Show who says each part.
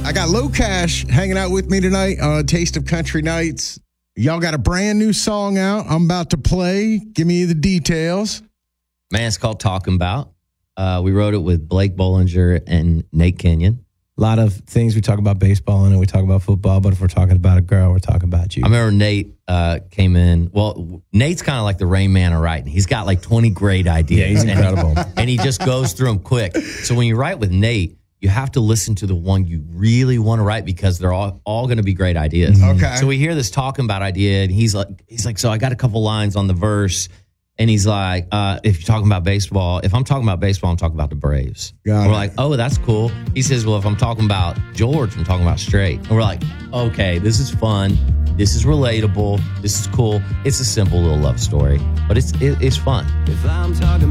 Speaker 1: I got Low Cash hanging out with me tonight on Taste of Country Nights. Y'all got a brand new song out. I'm about to play. Give me the details.
Speaker 2: Man, it's called Talking About. We wrote it with Blake Bollinger and Nate Kenyon.
Speaker 3: A lot of things we talk about baseball and we talk about football, but if we're talking about a girl, we're talking about you.
Speaker 2: I remember Nate came in. Well, Nate's kind of like the Rain Man of writing. He's got like 20 great ideas.
Speaker 3: Yeah, he's incredible.
Speaker 2: And he just goes through them quick. So when you write with Nate, you have to listen to the one you really want to write because they're all going to be great ideas.
Speaker 1: Okay.
Speaker 2: So we hear this talking about idea, and he's like, so I got a couple lines on the verse, and he's like, if you're talking about baseball, if I'm talking about baseball, I'm talking about the Braves.
Speaker 1: Got
Speaker 2: we're
Speaker 1: it.
Speaker 2: like, oh, that's cool. He says, well, if I'm talking about George, I'm talking about straight. And we're like, okay, this is fun. This is relatable. This is cool. It's a simple little love story, but it's fun.
Speaker 4: If I'm talking